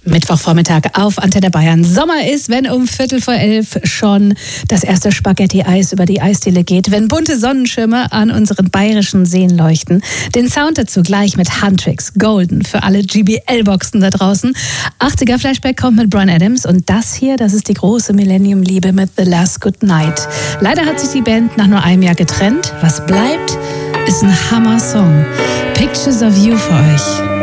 Mittwochvormittag auf Antenne Bayern. Sommer ist, wenn um 11:15 schon das erste Spaghetti-Eis über die Eisdiele geht, wenn bunte Sonnenschirme an unseren bayerischen Seen leuchten. Den Sound dazu gleich mit Huntrix, Golden für alle GBL-Boxen da draußen. 80er-Flashback kommt mit Bryan Adams und das hier, das ist die große Millennium-Liebe mit The Last Good Night. Leider hat sich die Band nach nur einem Jahr getrennt. Was bleibt, ist ein Hammer-Song. Pictures of You für euch.